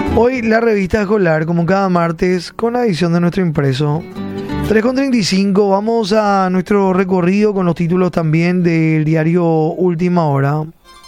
Hoy la revista escolar, como cada martes, con la edición de nuestro impreso. 3:35, vamos a nuestro recorrido con los títulos también del diario Última Hora.